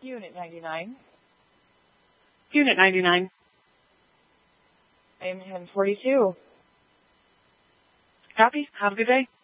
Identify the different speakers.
Speaker 1: Unit 99.
Speaker 2: Unit 99.
Speaker 1: I am 1042.
Speaker 2: Copy. Have a good day.